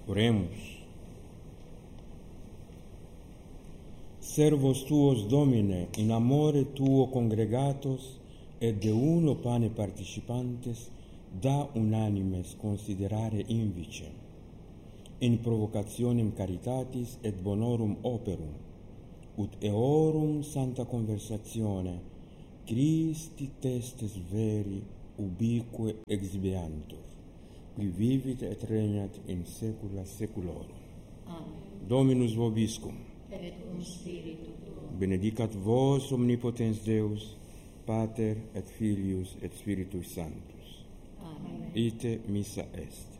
Oremus. Servos tuos, Domine, in amore tuo congregatos, et de uno pane participantes, da unanimes considerare invice, in provocationem caritatis et bonorum operum, ut eorum santa conversatione, Christi testes veri ubique exhibeantur, qui vivit et regnat in saecula saeculorum. Amen. Dominus vobiscum. Et cum spiritu tuo. Benedicat vos omnipotens Deus, Pater et Filius et Spiritus Sanctus. Amen. Ite missa est.